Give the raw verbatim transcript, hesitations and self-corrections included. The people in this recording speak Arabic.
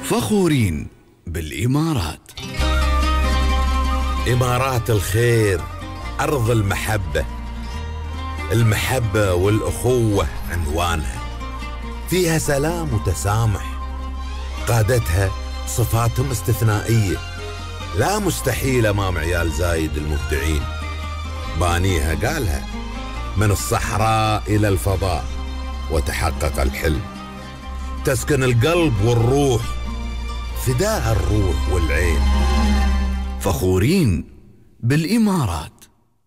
فخورين بالإمارات. إمارات الخير، أرض المحبة. المحبة والأخوة عنوانها، فيها سلام وتسامح، قادتها صفاتهم استثنائية، لا مستحيل أمام عيال زايد المبدعين. بانيها قالها من الصحراء إلى الفضاء وتحقق الحلم، تسكن القلب والروح، فداء الروح والعين. فخورين بالإمارات.